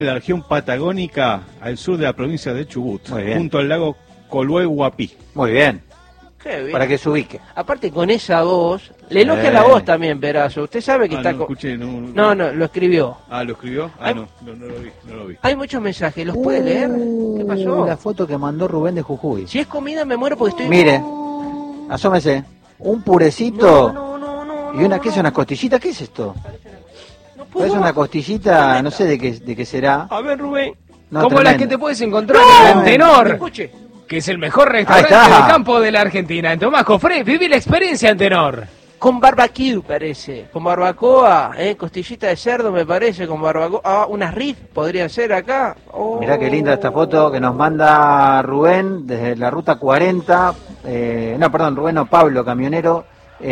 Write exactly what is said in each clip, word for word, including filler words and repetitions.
La región patagónica al sur de la provincia de Chubut, junto al lago Colué-Huapí. Muy bien. Qué bien. Para que se ubique. Aparte con esa voz, le elogia Eh. la voz también, Perazo. Usted sabe que Ah, está no, con... escuché, no, No, no, lo escribió. Ah, ¿lo escribió? Ah, Ay. no, no, no lo vi, no lo vi. Hay muchos mensajes, ¿los puede leer? ¿Qué pasó? La foto que mandó Rubén de Jujuy. Si es comida me muero porque estoy... Mire, asómese. Un purecito No, no, no, no, y una, no, ¿qué es una costillita? ¿Qué es esto? no puedo. Es una costillita, no sé de qué, de qué será. A ver, Rubén. No, Como las tremendo. que te puedes encontrar ¡No! en Antenor, Escuche. que es el mejor restaurante Ahí está. del campo de la Argentina. En Tomás Cofré, viví la experiencia Antenor. Con barbecue, parece. Con barbacoa, ¿eh? Costillita de cerdo, me parece, con barbacoa. Ah, unas riff podría ser acá. Oh. Mirá qué linda esta foto que nos manda Rubén desde la ruta cuarenta. Eh, no, perdón, Rubén o Pablo, camionero.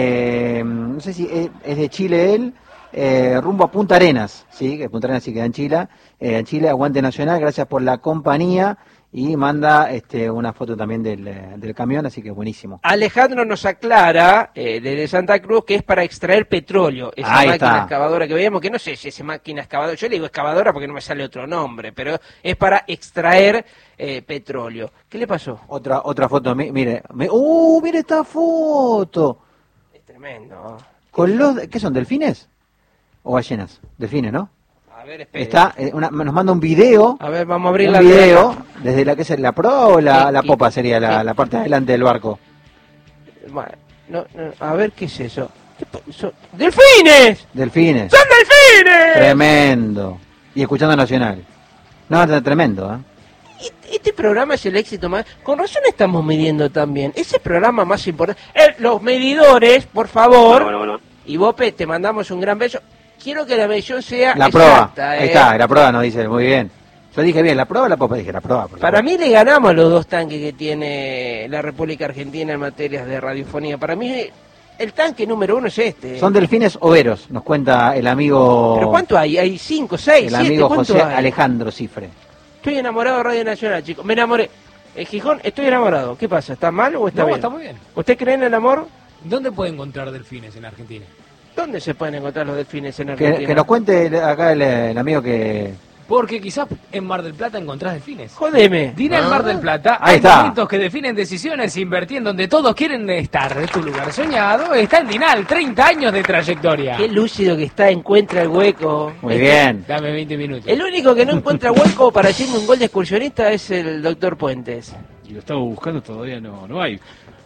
Eh, no sé si es, es de Chile él. Eh, rumbo a Punta Arenas, sí, que Punta Arenas sí queda en Chile. Eh, en Chile, aguante nacional, gracias por la compañía. Y manda este, una foto también del, eh, del camión, así que buenísimo. Alejandro nos aclara, eh, desde Santa Cruz, que es para extraer petróleo. Esa Ahí máquina está. excavadora que veíamos, que no sé si es máquina excavadora, yo le digo excavadora porque no me sale otro nombre, pero es para extraer eh, petróleo. ¿Qué le pasó? Otra otra foto, mi- mire. Me, ¡Uh, mire esta foto! Es tremendo. Con los, ¿qué son, delfines? ¿O ballenas? Delfines, ¿no? A ver, espere. Está, eh, una- nos manda un video. A ver, vamos a abrir Un la video, desde la que es la proa o la, Sí, la sí. popa sería la, Sí. la parte de adelante del barco. Bueno, no, no, a ver, ¿qué es eso? ¿Qué pa- son- ¡Delfines! Delfines. ¡Son delfines! Tremendo. Y escuchando Nacional. No, es tremendo, ¿eh? Este- Este programa es el éxito más... Con razón estamos midiendo también. Ese programa más importante... Eh, los medidores, por favor. Bueno, bueno, bueno. Y Bope, te mandamos un gran beso. Quiero que la medición sea La proa. exacta. Ahí eh. está, la proa nos dice, muy bien. Yo dije bien, la proa o la popa, dije la proa. por Para favor. mí le ganamos a los dos tanques que tiene la República Argentina en materias de radiofonía. Para mí el tanque número uno es este. Son delfines overos, nos cuenta el amigo... ¿Pero cuánto hay? ¿Hay cinco, seis, El siete? amigo ¿Cuánto José hay? Alejandro Cifre. Estoy enamorado de Radio Nacional, chicos. Me enamoré. El Gijón, estoy enamorado. ¿Qué pasa? ¿Está mal o está No, bien? está muy bien. ¿Usted cree en el amor? ¿Dónde puede encontrar delfines en Argentina? ¿Dónde se pueden encontrar los delfines en Que, Argentina? que nos cuente el- acá el, el amigo que... Porque quizás en Mar del Plata encontrás delfines. Jodeme. Dina en Mar del Plata, Ahí hay está. momentos que definen decisiones e invertir en donde todos quieren estar. Es tu lugar soñado. Está en Dinal, treinta años de trayectoria. Qué lúcido que está, encuentra el hueco. Muy Este- bien. Dame veinte minutos. El único que no encuentra hueco para hacerme un gol de excursionista es el doctor Puentes. Y lo estamos buscando, todavía no, no hay. Lo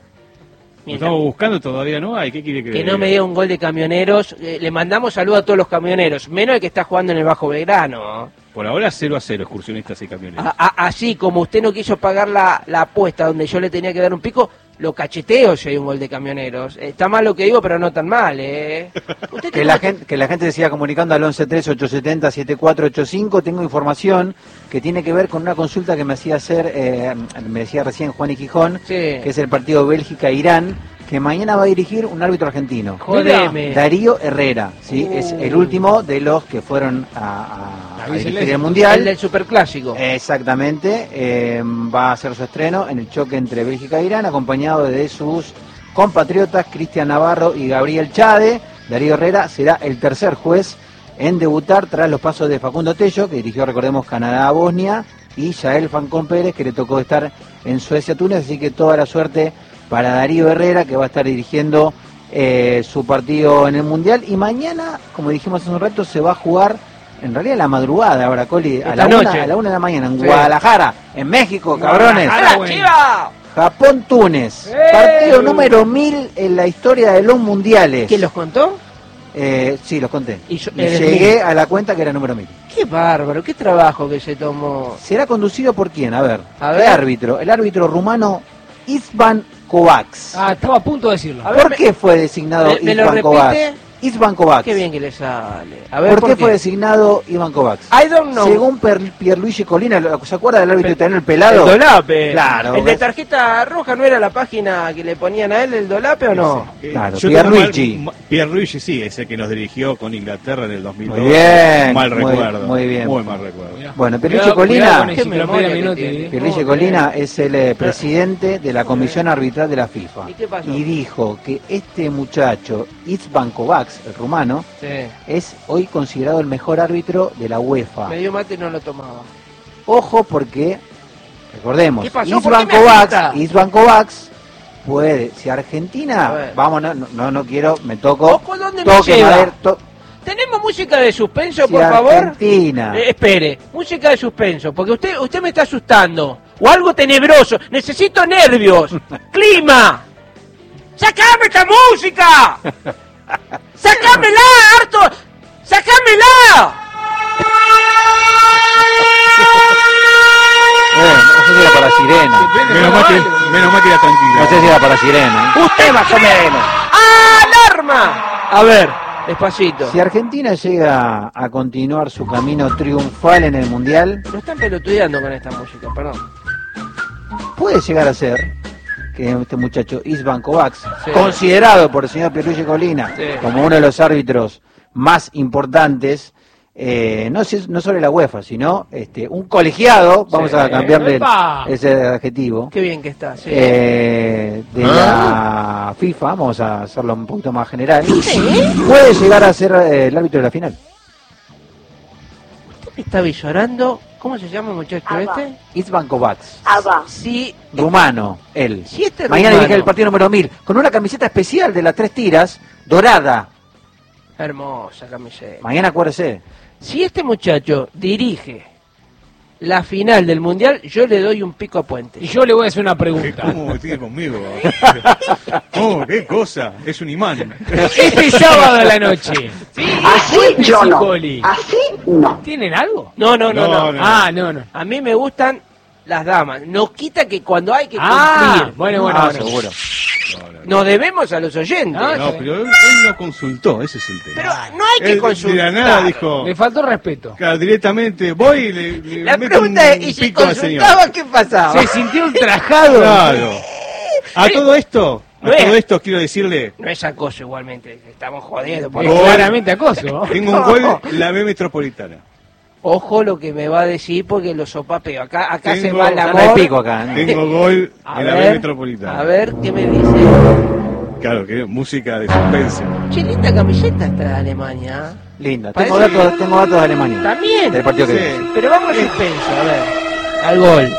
Mira, estamos buscando, todavía no hay. ¿Qué quiere que que no me diga un gol de camioneros. Eh, le mandamos saludos a todos los camioneros, menos el que está jugando en el Bajo Belgrano. Por ahora cero a cero, excursionistas y camioneros. A- a- así como usted no quiso pagar la, la apuesta donde yo le tenía que dar un pico, lo cacheteo si hay un gol de camioneros. Eh, Está mal lo que digo, pero no tan mal, ¿eh? Usted Que tiene la, otro- gente, que la gente se siga comunicando al once tres ocho siete cero siete cuatro ocho cinco. Tengo información que tiene que ver con una consulta que me hacía hacer, eh, me decía recién Juan y Gijón, Sí. que es el partido Bélgica-Irán, que mañana va a dirigir un árbitro argentino. Jodeme. Darío Herrera, ¿sí? Uh. Es el último de los que fueron a, a- a Avisen dirigir eso. el Mundial. El del superclásico. Exactamente, eh, va a hacer su estreno en el choque entre Bélgica e Irán, acompañado de sus compatriotas Cristian Navarro y Gabriel Chade. Darío Herrera será el tercer juez en debutar tras los pasos de Facundo Tello, que dirigió, recordemos, Canadá a Bosnia, y Yael Fancón Pérez, que le tocó estar en Suecia-Túnez, así que toda la suerte para Darío Herrera, que va a estar dirigiendo eh, su partido en el Mundial. Y mañana, como dijimos hace un rato, se va a jugar, en realidad a la madrugada, ahora, Coli, a la, Esta una, noche. a la una de la mañana, en Sí. Guadalajara, en México, cabrones. Guadalajara. ¡Hola, bueno. Chiva! Japón-Túnez, ¡Eh! partido número mil en la historia de los mundiales. ¿Quién los contó? Eh, sí, los conté. Y yo- Y eres llegué mil. a la cuenta que era número mil. Qué bárbaro, qué trabajo que se tomó. ¿Será conducido por quién? A ver. A ¿Qué ver. árbitro? El árbitro rumano Isvan Kovacs. Ah, estaba a punto de decirlo. A ver, ¿Por me- qué fue designado me- me lo Isvan Kovacs? repite. Isvan Kovacs. Qué bien que le sale. A ver, ¿Por, qué, fue designado Iván Kovacs? I don't know. Según Per- Pierluigi Colina, ¿lo- ¿se acuerda del árbitro italiano, el pelado? ¿El Dolape? Claro. ¿El de tarjeta roja no era la página que le ponían a él, el Dolape o no? Eh, Claro, yo Pierluigi. tengo mal- Pierluigi, sí, ese que nos dirigió con Inglaterra en el dos mil dos. Muy bien, Mal muy- recuerdo. muy bien. Muy mal recuerdo. Mirá. Bueno, Pierluigi Cuidado- Colina- cuidado con Qué Enciclopedia memoria que Menotti, tiene. ¿eh? Pierluigi Muy Colina bien. es el eh, presidente de la Comisión Arbitral de la FIFA. ¿Y qué pasó? Y dijo que este muchacho, Isvan Kovacs, Kovacs, el rumano, Sí. es hoy considerado el mejor árbitro de la UEFA. Me dio mate y no lo tomaba. Ojo porque, recordemos, ¿Qué pasó? ¿Por István qué me Kovacs, agita? István Kovacs puede, si Argentina, A ver. vamos, no, no, no quiero, me toco, Ojo, ¿dónde me toque lleva? madera, to- ¿Tenemos música de suspenso, si por favor? Argentina, Eh, espere, música de suspenso, porque usted usted me está asustando. O algo tenebroso. Necesito nervios. ¡Clima! ¡Sacame esta música! ¡Sacámela, harto! ¡Sacámela! eh, no sé si era para sirena, Menos mal, que, menos mal que era tranquila. no sé si era para sirena, ¿eh? Usted más o menos. ¡Alarma! A ver, despacito. Si Argentina llega a continuar su camino triunfal en el Mundial, No están pelotudeando con esta música, perdón. puede llegar a ser que este muchacho István Kovacs, Sí. considerado por el señor Pierluigi Colina Sí. como uno de los árbitros más importantes, eh, no, si- no solo de la UEFA, sino este, un colegiado, vamos Sí. a cambiarle ¡Epa! ese adjetivo, Qué bien que está, sí. eh, de ¿Ah? la FIFA, vamos a hacerlo un poquito más general, puede llegar a ser eh, el árbitro de la final. ¿Usted me está visorando? ¿Cómo se llama el muchacho este? István Kovacs, Sí. rumano, él. Si este Mañana rumano- dirige el partido número mil, con una camiseta especial de las tres tiras, dorada. Hermosa camiseta. Mañana acuérdese. Si este muchacho dirige la final del Mundial, yo le doy un pico a Puente. Y yo le voy a hacer una ¿Qué- pregunta. ¿Cómo tiene conmigo? Oh, qué cosa, es un imán. Este sábado a la noche. ¿Sí? Así Fuentes yo y no. Coli. Así no. ¿Tienen algo? No, no, no, no. No, no. Ah, no, no. A mí me gustan las damas. No quita que cuando hay que Ah, cumplir, bueno, bueno, Ah, bueno. seguro. No, no, no. nos debemos a los oyentes. Ah, No, pero él, él no consultó, ese es el tema. Pero no hay que Él consultar. de la nada dijo, Le faltó respeto. claro, directamente voy y le, le La meto pregunta un es, ¿y si pico al señor. consultaba qué pasaba? Se sintió ultrajado. Claro. A todo esto, a No es- todo esto quiero decirle, No es acoso igualmente, estamos jodiendo. por Es Gol. favor. claramente acoso. tengo un gol, la B Metropolitana. Ojo lo que me va a decir porque lo sopapeo. Acá, acá se Tengo- va el Anda amor. el pico acá, ¿no? Tengo gol A en la B ver, Metropolitana. a ver, ¿qué me dice? Claro, que música de suspense. Che, linda camiseta esta de Alemania. Linda. Parece- Tengo datos, tengo datos de Alemania. También. Del partido que Sí. viene. Pero vamos a suspenso, a ver. Al gol.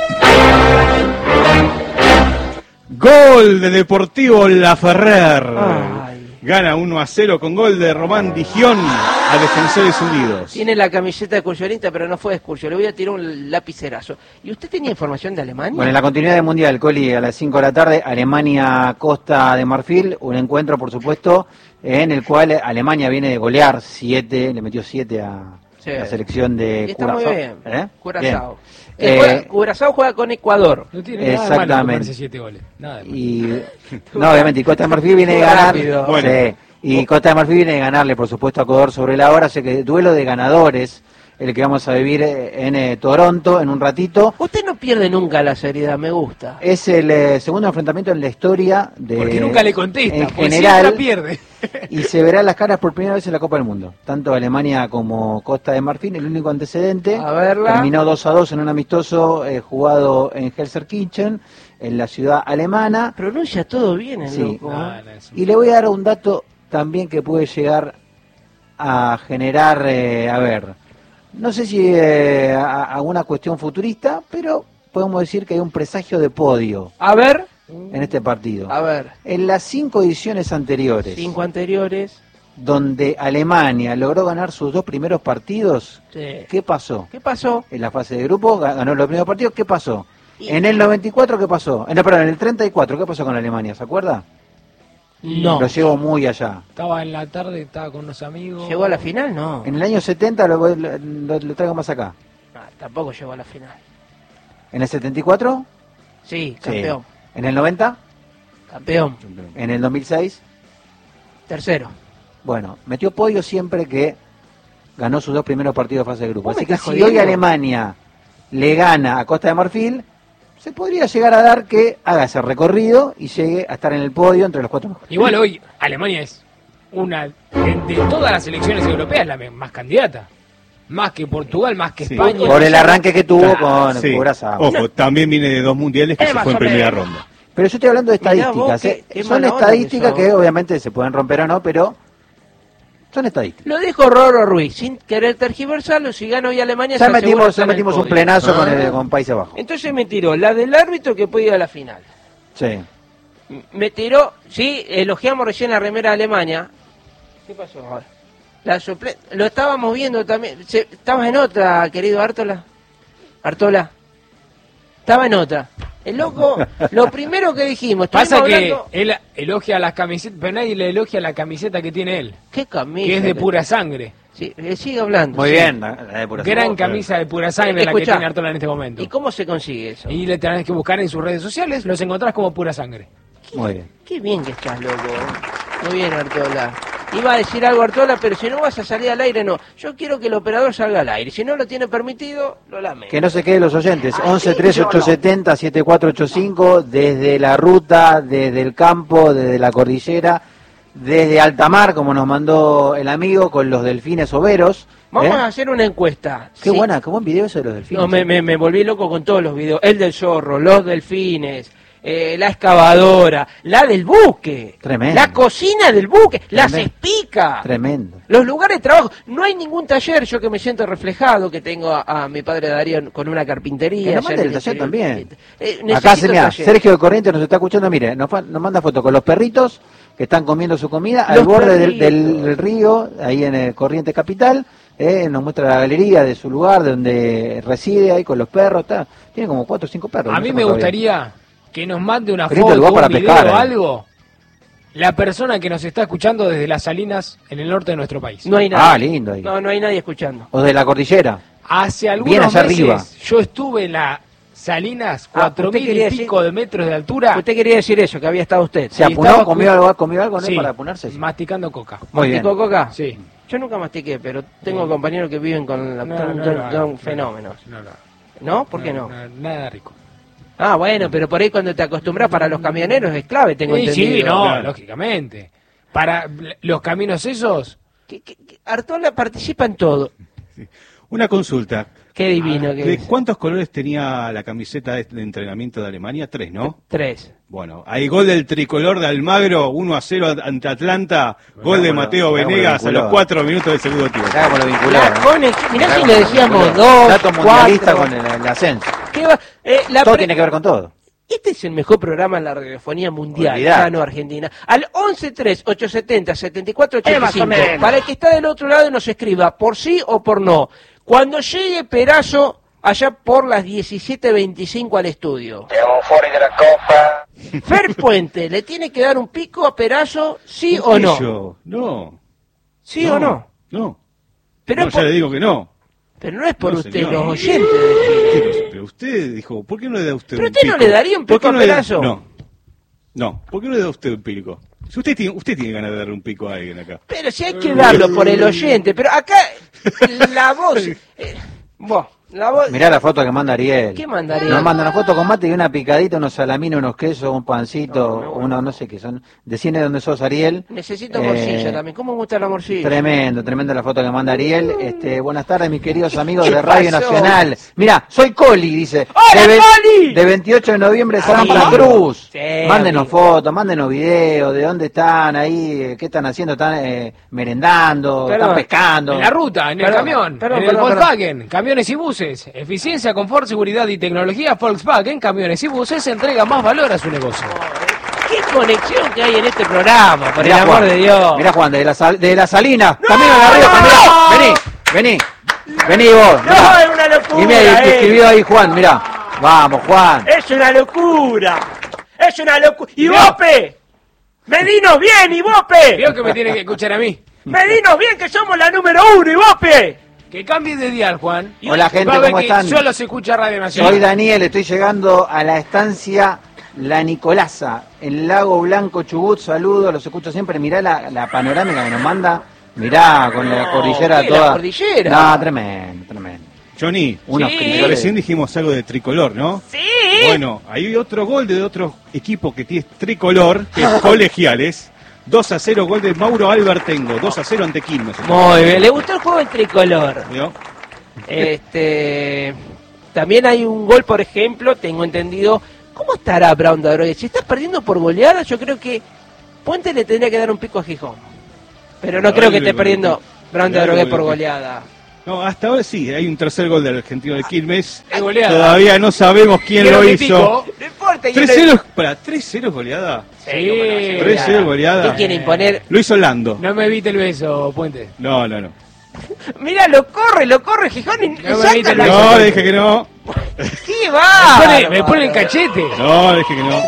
Gol de Deportivo Laferrer. Ay. Gana uno a cero con gol de Román Digión a Defensores Unidos. Tiene la camiseta de excursionista, pero no fue de excursión. Le voy a tirar un lapicerazo. ¿Y usted tenía información de Alemania? Bueno, en la continuidad del Mundial, Coli, a las cinco de la tarde, Alemania-Costa de Marfil, un encuentro, por supuesto, en el cual Alemania viene de golear siete, le metió siete a Sí. la selección de Y está muy Curazao. bien. ¿Eh? Curazao. Bien. Que Eh, juega- Curazao juega con Ecuador. No tiene nada de malo Exactamente. comerse siete goles. Nada de malo. Y, no, obviamente, y Costa de Marfil viene de ganar. Rápido. Bueno. Sí, y Costa de Marfil viene de ganarle, por supuesto, a Ecuador sobre la hora. Así que duelo de ganadores, el que vamos a vivir eh, en eh, Toronto en un ratito. Usted no pierde nunca la seriedad, me gusta. Es el eh, segundo enfrentamiento en la historia de. Porque nunca le contesta. En porque general, siempre pierde. y se verán las caras por primera vez en la Copa del Mundo. Tanto Alemania como Costa de Marfil, el único antecedente. A verla. Terminó dos a dos en un amistoso eh, jugado en Gelsenkirchen, en la ciudad alemana. Pronuncia todo bien el Sí. loco. ¿eh? No, no, es un- Y le voy a dar un dato también que puede llegar a generar, eh, a ver, no sé si eh, a- alguna cuestión futurista, pero podemos decir que hay un presagio de podio A ver, en este partido. a ver. En las cinco ediciones anteriores, Cinco anteriores. donde Alemania logró ganar sus dos primeros partidos, Sí. ¿qué pasó? ¿Qué pasó? En la fase de grupos ga- ganó los primeros partidos, ¿qué pasó? Y- En el noventa y cuatro, ¿qué pasó? En, no, perdón, en el treinta y cuatro, ¿qué pasó con Alemania? ¿Se acuerda? No. Lo llevo muy allá. Estaba en la tarde, estaba con unos amigos. ¿Llegó a la final? No. En el año setenta lo, voy- lo- lo- lo traigo más acá. Ah, tampoco llegó a la final. En el setenta y cuatro, Sí, sí. campeón. En el noventa, Campeón. en el dos mil seis, Tercero. bueno, metió podio siempre que ganó sus dos primeros partidos de fase de grupo. ¿Vos me Así que estás si jodiendo? hoy Alemania le gana a Costa de Marfil, se podría llegar a dar que haga ese recorrido y llegue a estar en el podio entre los cuatro mejores. Igual hoy Alemania es una de, de todas las selecciones europeas la me- más candidata. Más que Portugal, más que Sí. España. Por el arranque que tuvo Claro, con sí. Curazao. Ojo, también viene de dos mundiales que Eh, se más fue en o primera menos. ronda. Pero yo estoy hablando de Mirá estadísticas. vos, qué- ¿eh? qué Son mala onda estadísticas que que, sos. obviamente se pueden romper o no, pero Son estadísticas. Lo dijo Roro Ruiz, sin querer tergiversarlo, si gana hoy Alemania... Ya se asegura metimos, estar ya en el metimos un podio. plenazo Ah. con, el, con País Abajo. Entonces me tiró la del árbitro que puede ir a la final. Sí. Me tiró, sí, elogiamos recién la remera de Alemania. ¿Qué pasó ahora? La suple... Lo estábamos viendo también. Se... ¿Estabas en otra, querido Artola? Artola. Estaba en otra. El loco, lo primero que dijimos... Pasa estuvimos que hablando- él elogia las camisetas, pero nadie le elogia la camiseta que tiene él, ¿Qué camisa? que es de que- pura sangre. Sí, eh, sigue hablando. Muy sí. bien, la, la de pura Gran sangre. camisa de pura sangre la que Escuchá. tiene Artola en este momento. ¿Y cómo se consigue eso? Y le tenés que buscar en sus redes sociales, los encontrás como pura sangre. Muy bien. Qué bien que estás, loco. Muy bien, Artola. Iba a decir algo, Artola, pero si no vas a salir al aire, no. Yo quiero que el operador salga al aire. Si no lo tiene permitido, lo lamento. Que no se queden los oyentes. once tres ocho siete cero siete cuatro ocho cinco, desde la ruta, desde el campo, desde la cordillera, desde alta mar, como nos mandó el amigo, con los delfines overos. Vamos ¿eh? a hacer una encuesta. Qué Sí. buena, qué buen video eso de los delfines. No, me, me, me volví loco con todos los videos. El del zorro, los delfines, eh, la excavadora, la del buque. Tremendo. La cocina del buque, las Tremendo. espicas. Tremendo. Los lugares de trabajo, no hay ningún taller, yo que me siento reflejado, que tengo a, a mi padre Darío con una carpintería. Que nos allá mande en el taller interior. también. Eh, Acá necesito se mira, taller. Sergio de Corrientes nos está escuchando, mire, nos, fa- nos manda fotos con los perritos que están comiendo su comida al Los borde del, perritos. del- del río, ahí en el Corrientes Capital, eh, nos muestra la galería de su lugar, de donde reside, ahí con los perros, está, tiene como cuatro o cinco perros. A no mí sé me cuántos había. gustaría que nos mande una Qué lindo foto, lugar un para video pescar, o eh. algo, la persona que nos está escuchando desde las Salinas en el norte de nuestro país. No hay nadie. Ah, lindo ahí. No, no hay nadie escuchando. O de la cordillera. Hace Bien algunos allá meses arriba. yo estuve en la Salinas, Ah, cuatro usted mil quería y decir- pico de metros de altura. Usted quería decir eso, que había estado usted. ¿Se Y apunó? estaba ¿Comió cu- algo, comió algo no Sí, para apunarse? Sí. masticando coca. Muy bien. ¿Masticó coca? Sí. Yo nunca mastiqué, pero tengo Sí. compañeros que viven con la, No, son, no son- lo haga, son no, fenómenos. No, no, ¿No? ¿Por qué no? Nada rico. Ah, bueno, pero por ahí cuando te acostumbras para los camioneros es clave, tengo Sí, entendido. sí, no, Claro. lógicamente. Para los caminos esos, Que- que- que Artola participa en todo. Una consulta. Qué divino Ah, que ¿De es. cuántos colores tenía la camiseta de de entrenamiento de Alemania? Tres, ¿no? Tres. Bueno, hay gol del tricolor de Almagro, uno a cero ante Atlanta, gol de cómo lo- Mateo mirá cómo lo Venegas a vinculó. los cuatro minutos del segundo tiempo. Mirá cómo lo vinculó. La ¿eh? conexión, mirá Mirá si cómo le lo decíamos vinculó. dos, Dato mundialista cuatro. con el, el ascenso. ¿Qué va? Eh, la Todo pre- tiene que ver con todo. Este es el mejor programa en la radiofonía mundial, Olvidate. ya no Argentina. Al once tres ocho siete cero siete cuatro ocho Eh, más o cinco, menos. para el que está del otro lado nos escriba por sí o por no. Cuando llegue Perazo allá por las diecisiete veinticinco al estudio. Siamo fuori della coppa. Fer Puente, ¿le tiene que dar un pico a Perazo, sí ¿Por o qué no? yo? No. ¿Sí o no? No. Pero, No, es ya por- le digo que no. pero no es por No, usted, señor. los oyentes de Chile. Pero, pero usted dijo, ¿por qué no le da usted ¿Pero un usted no pico? le daría un ¿Por pico qué no a le da- Perazo? No. No, ¿por qué no le da usted un pico? Si usted tiene, usted tiene ganas de darle un pico a alguien acá. Pero si hay que darlo por el oyente, pero acá la voz... eh, vos, la voz... Mirá la foto que manda Ariel. ¿Qué manda Ariel? Nos manda una foto con mate y una picadita, unos salaminos, unos quesos, un pancito, No, no, uno no sé qué son. Decime dónde sos, Ariel. Necesito Eh, morcilla también. ¿Cómo me gusta la morcilla? Tremendo, tremenda la foto que manda Ariel. Este, buenas tardes, mis queridos amigos ¿Qué de Radio pasó? Nacional. Mira, soy Coli, dice. ¡Hola, de, ve- Coli! de veintiocho de noviembre, Amigo. Santa Cruz. Sí, mándenos amigo. fotos, mándenos videos, de dónde están ahí, eh, qué están haciendo, están eh, merendando, Perdón. están pescando. en la ruta, en el Perdón, camión, perdón, en el perdón, Volkswagen, camiones y buses, eficiencia, confort, seguridad y tecnología. Volkswagen, camiones y buses, entrega más valor a su negocio. ¿Qué conexión que hay en este programa? Por Mirá, el amor Juan, de Dios. Mirá, Juan, de la, sal- de la Salina. ¡No! Camino de la Rioja, mirá. Vení, vení. Vení vos. No, mirá. es una locura. Y mira, eh. escribió ahí Juan, mirá. Vamos, Juan. Es una locura. Es una locura. ¡Y Bope! ¡Medinos bien, y Bope! Veo que me tiene que escuchar a mí. ¡Medinos bien, que somos la número uno, y Bope! Que cambie de dial, Juan. Hola, gente, Va a ver ¿cómo que están? solo se escucha Radio Nacional. Soy Daniel, estoy llegando a la estancia La Nicolasa, en Lago Blanco, Chubut. Saludos, los escucho siempre. Mirá la, la panorámica que nos manda. Mirá, con la No, cordillera ¿qué, la toda. cordillera? No, tremendo, tremendo. Johnny, Unos Sí. cristales. recién dijimos algo de tricolor, ¿no? ¡Sí! Bueno, hay otro gol de otro equipo que tiene tricolor, que es Colegiales. dos a cero, gol de Mauro Albertengo, dos a cero ante Quilmes. Muy bien, ¿le gustó el juego en tricolor? ¿Vio? Este, también hay un gol, por ejemplo, tengo entendido. ¿Cómo estará Brown de Adroguez? Si estás perdiendo por goleada, yo creo que Puente le tendría que dar un pico a Gijón. Pero no Pero creo que algo esté le- perdiendo Brown de algo Drogué le- por goleada. No, hasta ahora sí, hay un tercer gol del argentino de Quilmes. Es goleada. Todavía no sabemos quién Quiero lo que hizo. pico. No importa. yo tres le- cero, para tres cero goleada. Sí. tres cero goleada. ¿Qué quiere imponer? Lo hizo Lando. No me evite el beso, Puente. No, no, no. Mira, lo corre, lo corre Gijón y No me saca evite la- el No, le dije que no. ¡Qué Me va! pone, me pone el cachete. No, le dije que no.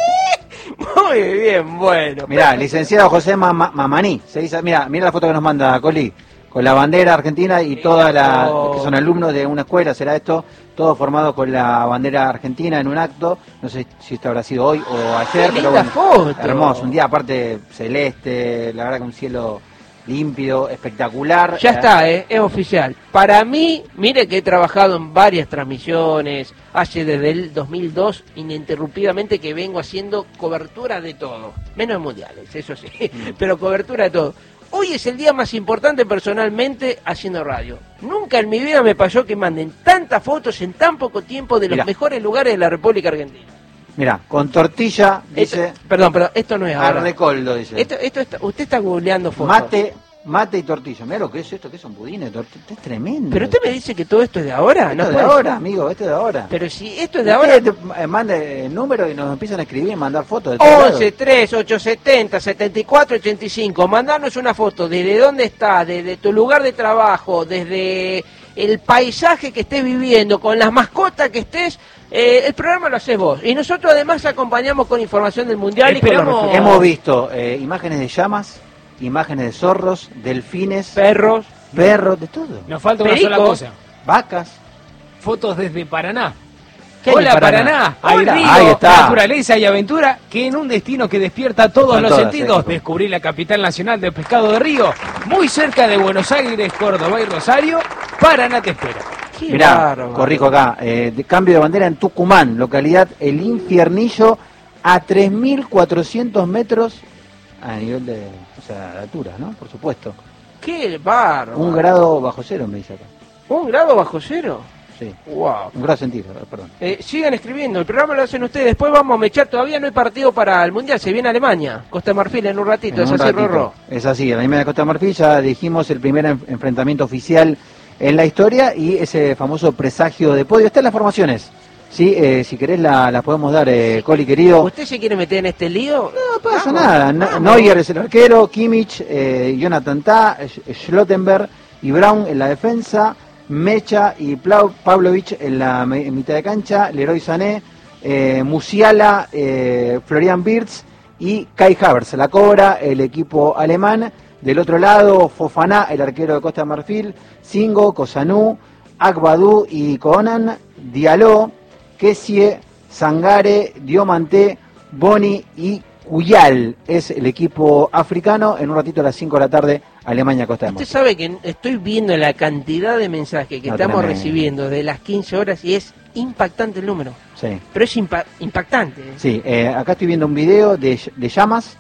Muy bien, bueno. Mirá, licenciado José Mama- Mamaní, se dice, mira, mira la foto que nos manda Coli, con la bandera argentina y toda la, que son alumnos de una escuela, será esto, todo formado con la bandera argentina en un acto, no sé si esto habrá sido hoy o ayer, Qué pero linda bueno, foto. hermoso, un día aparte celeste, la verdad que un cielo limpio, espectacular. Ya está, eh, es oficial. Para mí, mire que he trabajado en varias transmisiones, hace desde el dos mil dos ininterrumpidamente que vengo haciendo cobertura de todo, menos mundiales, eso sí, pero cobertura de todo. Hoy es el día más importante personalmente haciendo radio. Nunca en mi vida me pasó que manden tantas fotos en tan poco tiempo de los Mirá. mejores lugares de la República Argentina. Mira, con tortilla, dice, Esto- perdón, perdón, esto no es ahora. arrecoldo, dice. Esto, esto está- usted está googleando fotos. Mate, mate y tortilla. Mira lo que es esto, que son budines, tortilla, esto es tremendo. Pero usted me dice que todo esto es de ahora, Esto ¿no? es de puede ahora, ser. amigo, esto es de ahora. Pero si esto es de ahora, Usted te- eh, mande el número y nos empiezan a escribir y mandar fotos de todos once, lados. tres, ocho setenta, setenta y cuatro, ochenta y cinco. Mandanos una foto desde dónde estás, desde tu lugar de trabajo, desde el paisaje que estés viviendo, con las mascotas que estés. Eh, el programa lo haces vos. Y nosotros además acompañamos con información del Mundial y con los Esperamos- resultados. Hemos visto eh, imágenes de llamas, imágenes de zorros, delfines, Perros. perros, de todo. Nos falta una Perico. sola cosa. Vacas. Fotos desde Paraná. ¿Qué hay en Hola Paraná? Paraná, hay Hola. río, Ahí está. naturaleza y aventura que en un destino que despierta todos Con los todas, sentidos. sí. Descubrí la capital nacional del pescado de río, muy cerca de Buenos Aires, Córdoba y Rosario. Paraná te espera. Qué Mirá, bárbaro. corrijo acá, eh, de cambio de bandera en Tucumán, localidad El Infiernillo, a tres mil cuatrocientos metros a nivel de, o sea, de altura, ¿no? Por supuesto. Qué bárbaro. Un grado bajo cero, me dice acá. ¿Un grado bajo cero? Sí, Wow. un grado centígrado, perdón. Eh, sigan escribiendo, el programa lo hacen ustedes. Después vamos a mechar, todavía no hay partido para el Mundial, se viene Alemania, Costa de Marfil en un ratito, En es un así, ratito. Rorro. Es así, en la misma de Costa de Marfil ya dijimos el primer en- enfrentamiento oficial en la historia y ese famoso presagio de podio. Está en las formaciones. Sí, eh, si querés la, la podemos dar, eh, Coli querido. ¿Usted se quiere meter en este lío? No pasa Vamos, nada. No- vamos. Neuer es el arquero, Kimmich, eh, Jonathan Tah, Sch- Schlottenberg y Brown en la defensa, Mecha y Plau- Pavlovic en la me- en mitad de cancha, Leroy Sané, eh, Musiala, eh, Florian Wirtz y Kai Havertz. La cobra el equipo alemán. Del otro lado, Fofana, el arquero de Costa de Marfil, Singo, Cosanú, Akbadou y Conan, Diallo, Kessie, Sangare, Diomante, Boni y Cuyal es el equipo africano. En un ratito a las cinco de la tarde, Alemania, Costa de Usted Marfil. sabe que estoy viendo la cantidad de mensajes que No, estamos tremendo. recibiendo de las quince horas y es impactante el número. Sí, Pero es impa- impactante. ¿eh? sí. Eh, acá estoy viendo un video de, de llamas.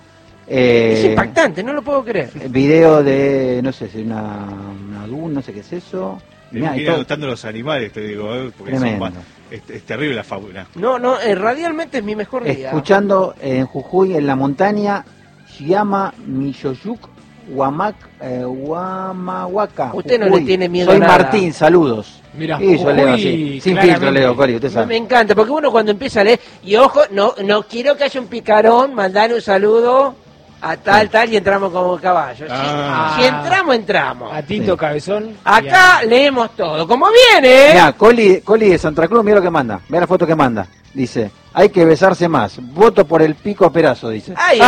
Es Eh, impactante, no lo puedo creer. video de, no sé, si una, una duna, no sé qué es eso. Tenemos Mirá, que y ir todo- anotando los animales, te digo, ¿eh? Porque son Tremendo. pa- es, es terrible la fábula. No, no, eh, radialmente es mi mejor día. Escuchando en Jujuy, en la montaña, Llama Miyoyuk, Huamac, eh, Huamahuaca. Usted no Jujuy. le tiene miedo Soy a nada. Martín, saludos. Mirá, y yo leo Jujuy, así, sin claramente. filtro leo, Cori, usted Me, sabe. me encanta, porque uno cuando empieza a leer, y ojo, no no quiero que haya un picarón, mandar un saludo a tal, tal, y entramos como caballos. Si- Ah. Si, entramos, entramos. A Tito Sí. Cabezón. y Acá a- leemos todo, como viene. Mirá, Coli, Coli de Santa Cruz, mira lo que manda. Mira la foto que manda. Dice, hay que besarse más. Voto por el pico perazo, dice. ¡Ay!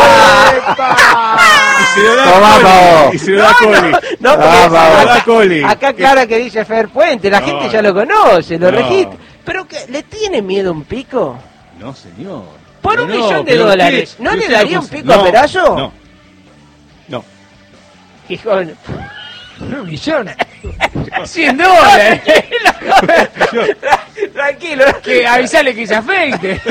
Y se lo da Tomá, Coli. Pavo. Y se lo da Coli. No, porque Ah, va, va. acá, Coli. acá Clara que dice Fer Puente, la No. gente ya lo conoce, lo No. registra. Pero que ¿le tiene miedo un pico? No, señor. Por No, un no, millón de pero dólares, usted- ¿no le usted daría un cosa- pico a no, Perazo? No. No. Gijón. Un millón. cien dólares. Tranquilo, Que avisale que se afeite.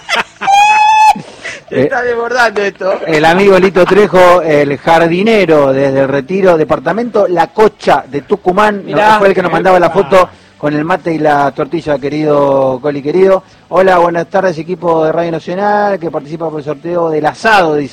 se está desbordando esto. El amigo Lito Trejo, el jardinero desde el Retiro, departamento La Cocha de Tucumán, Mirá. no, fue el que nos mandaba la foto con el mate y la tortilla, querido Coli, querido. Hola, buenas tardes, equipo de Radio Nacional que participa por el sorteo del asado, dice.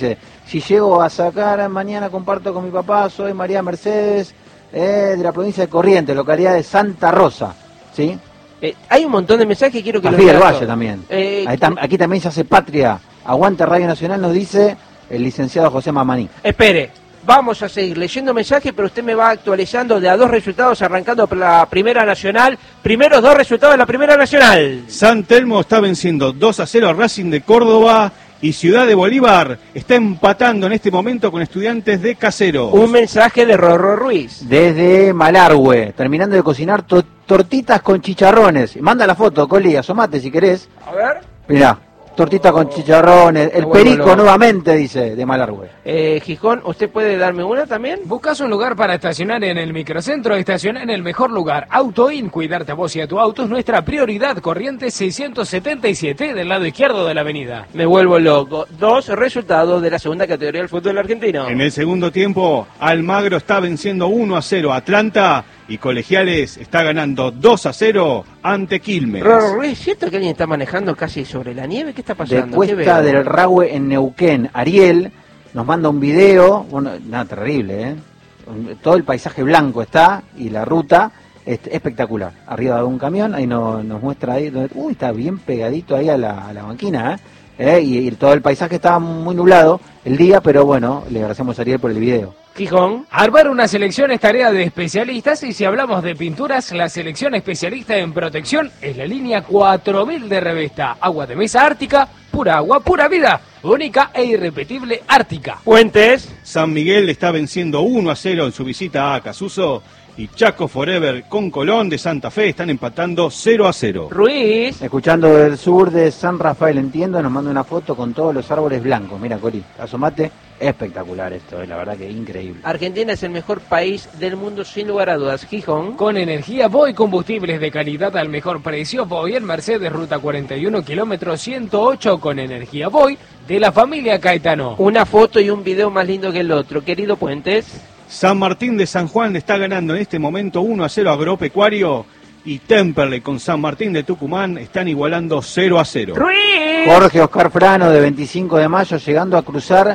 si llego a sacar mañana, comparto con mi papá, soy María Mercedes, eh, de la provincia de Corrientes, localidad de Santa Rosa, ¿sí? Eh, hay un montón de mensajes que quiero que Tafí los del lea Valle todos. también. Eh, Ahí tam- aquí también se hace patria. Aguante Radio Nacional, nos dice el licenciado José Mamaní. Espere, vamos a seguir leyendo mensajes, pero usted me va actualizando de a dos resultados, arrancando por la Primera Nacional. Primeros dos resultados de la Primera Nacional. San Telmo está venciendo dos a cero a Racing de Córdoba y Ciudad de Bolívar está empatando en este momento con Estudiantes de Caseros. Un mensaje de Rorro Ruiz. Desde Malargüe, terminando de cocinar to- tortitas con chicharrones. Manda la foto, Coli, asomate si querés. A ver. Mirá, tortitas con chicharrones. El Bueno, perico lo- nuevamente, dice, de Malargüe. Eh, Gijón, ¿usted puede darme una también? ¿Buscas un lugar para estacionar en el microcentro? Estaciona en el mejor lugar. AutoIn, cuidarte a vos y a tu auto es nuestra prioridad. Corrientes seiscientos setenta y siete del lado izquierdo de la avenida. Me vuelvo loco. Dos resultados de la segunda categoría del fútbol argentino. En el segundo tiempo, Almagro está venciendo uno a cero a Atlanta y Colegiales está ganando dos a cero ante Quilmes. Rorro Ruiz, ¿cierto que alguien está manejando casi sobre la nieve? ¿Qué está De pasando? ¿Qué Cuesta veo? del Rahue en Neuquén, Ariel nos manda un video, bueno, nada, terrible, ¿eh? Todo el paisaje blanco está y la ruta es espectacular. Arriba de un camión, ahí no- nos muestra ahí, donde, uy, está bien pegadito ahí a la, a la banquina, ¿eh? ¿Eh? Y, y todo el paisaje estaba muy nublado el día, pero bueno, le agradecemos a Ariel por el video. Gijón. Armar una selección es tarea de especialistas y si hablamos de pinturas, la selección especialista en protección es la línea cuatro mil de Revesta. Agua de mesa ártica, pura agua, pura vida, única e irrepetible ártica. Puentes. San Miguel está venciendo uno a cero en su visita a Casuso y Chaco Forever con Colón de Santa Fe están empatando cero a cero. Ruiz. Escuchando del sur de San Rafael, entiendo, nos manda una foto con todos los árboles blancos. Mira, Cori, asomate, espectacular esto, eh, la verdad que increíble. Argentina es el mejor país del mundo sin lugar a dudas. Gijón. Con energía Voy, combustibles de calidad al mejor precio. Voy en Mercedes, ruta cuarenta y uno, kilómetro ciento ocho, con energía Voy, de la familia Caetano. Una foto y un video más lindo que el otro. Querido Puentes. San Martín de San Juan está ganando en este momento uno a cero a Agropecuario y Temperley con San Martín de Tucumán están igualando cero a cero. Ruiz. Jorge Oscar Frano, de veinticinco de mayo, llegando a cruzar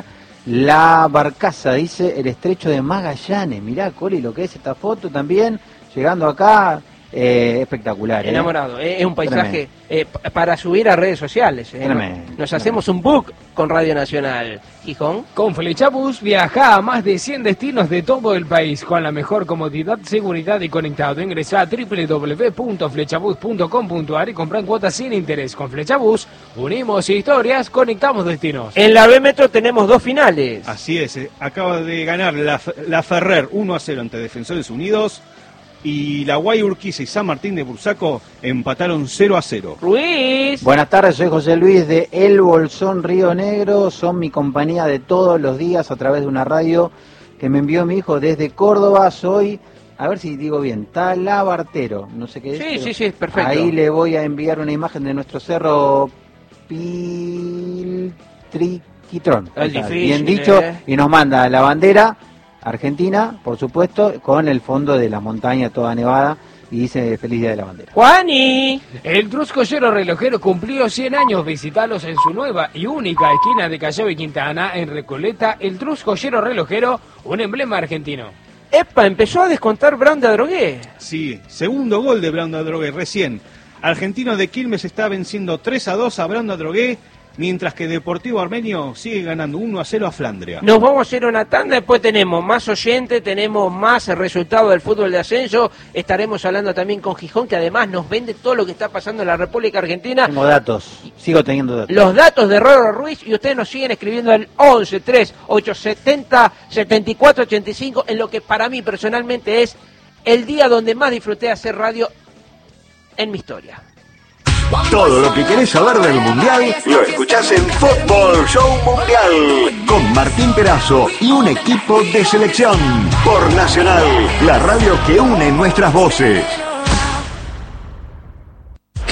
la barcaza, dice, el estrecho de Magallanes. Mirá, Coli, lo que es esta foto también, llegando acá, eh, espectacular. ¿eh? Enamorado. Eh, es un paisaje eh, p- para subir a redes sociales. eh. Tremendo, Nos, nos hacemos un book con Radio Nacional. Gijón. Con Flechabús viaja a más de cien destinos de todo el país con la mejor comodidad, seguridad y conectado. Ingresa a doble u doble u doble u punto flechabús punto com punto a r y compra en cuotas sin interés. Con Flechabús unimos historias, conectamos destinos. En la B Metro tenemos dos finales. Así es, eh, acaba de ganar la, la Ferrer uno a cero ante Defensores Unidos y la Guay Urquiza y San Martín de Bursaco empataron cero a cero. Ruiz. Buenas tardes, soy José Luis de El Bolsón, Río Negro. Son mi compañía de todos los días a través de una radio que me envió mi hijo desde Córdoba. Soy, a ver si digo bien, Talabartero. No sé qué es. Sí, pero sí, sí, perfecto. Ahí le voy a enviar una imagen de nuestro cerro Piltriquitrón. Es Ahí está, difícil, bien dicho. eh. Y nos manda la bandera argentina, por supuesto, con el fondo de la montaña toda nevada. Y dice Feliz Día de la Bandera. Juani. El Truscollero Relojero cumplió cien años. Visitalos en su nueva y única esquina de Callao y Quintana, en Recoleta. El Truscollero Relojero, un emblema argentino. Epa, empezó a descontar Brown de Adrogué. Sí, segundo gol de Branda Drogué recién. Argentino de Quilmes está venciendo tres a dos a Branda Drogué, mientras que Deportivo Armenio sigue ganando uno a cero a Flandria. Nos vamos a hacer una tanda, después tenemos más oyentes, tenemos más resultados del fútbol de ascenso. Estaremos hablando también con Gijón, que además nos vende todo lo que está pasando en la República Argentina. Tengo datos, sigo teniendo datos. Los datos de Rorro Ruiz, y ustedes nos siguen escribiendo al once tres ocho setenta setenta y cuatro ochenta y cinco, en lo que para mí personalmente es el día donde más disfruté hacer radio en mi historia. Todo lo que querés saber del Mundial lo escuchás en Fútbol Show Mundial con Martín Perazo y un equipo de selección por Nacional, la radio que une nuestras voces.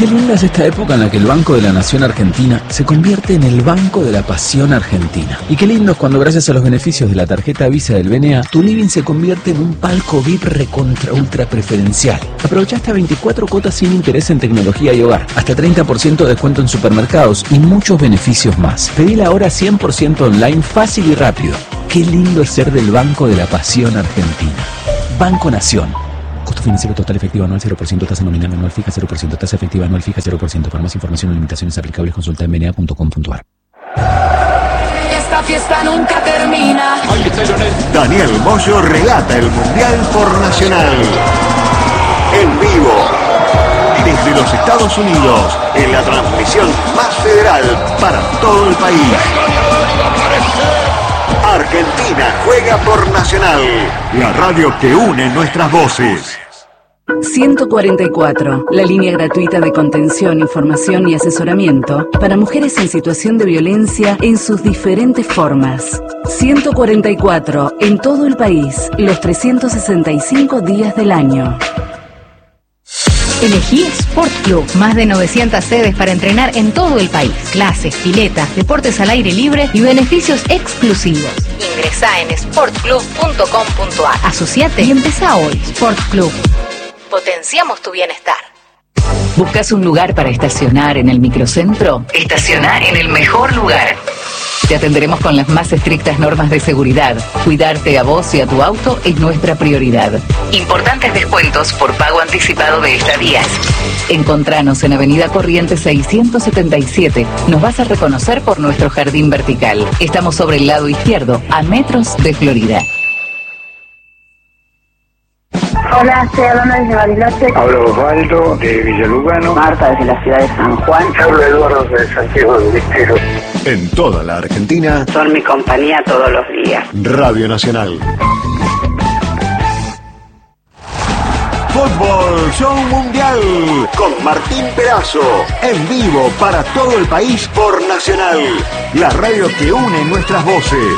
Qué linda es esta época en la que el Banco de la Nación Argentina se convierte en el Banco de la Pasión Argentina. Y qué lindo es cuando gracias a los beneficios de la tarjeta Visa del B N A, tu living se convierte en un palco V I P recontra ultra preferencial. Aprovecha hasta veinticuatro cuotas sin interés en tecnología y hogar, hasta treinta por ciento de descuento en supermercados y muchos beneficios más. Pedila ahora cien por ciento online, fácil y rápido. Qué lindo es ser del Banco de la Pasión Argentina. Banco Nación. Costo financiero total efectivo anual cero por ciento, tasa nominal anual fija cero por ciento, tasa efectiva anual fija cero por ciento. Para más información o limitaciones aplicables consulta en b n a punto com punto a r. Esta fiesta nunca termina. Daniel Moyo relata el Mundial por Nacional. En vivo. Desde los Estados Unidos, en la transmisión más federal para todo el país. Argentina juega por Nacional, la radio que une nuestras voces. ciento cuarenta y cuatro, la línea gratuita de contención, información y asesoramiento para mujeres en situación de violencia en sus diferentes formas. ciento cuarenta y cuatro, en todo el país, los trescientos sesenta y cinco días del año. Elegí Sport Club, más de novecientas sedes para entrenar en todo el país. Clases, piletas, deportes al aire libre y beneficios exclusivos. Ingresá en sport club punto com punto a r. Asociate y empezá hoy. Sport Club. Potenciamos tu bienestar. ¿Buscas un lugar para estacionar en el microcentro? Estacionar en el mejor lugar. Te atenderemos con las más estrictas normas de seguridad. Cuidarte a vos y a tu auto es nuestra prioridad. Importantes descuentos por pago anticipado de estadías. Encontranos en Avenida Corrientes seiscientos setenta y siete. Nos vas a reconocer por nuestro jardín vertical. Estamos sobre el lado izquierdo, a metros de Florida. Hola, estoy hablando desde Bariloche. Hablo Osvaldo de Villalugano. Marta desde la ciudad de San Juan. Hablo Eduardo de Santiago del Estero. En toda la Argentina, son mi compañía todos los días. Radio Nacional. Fútbol Show Mundial con Martín Perazo, en vivo para todo el país por Nacional, la radio que une nuestras voces.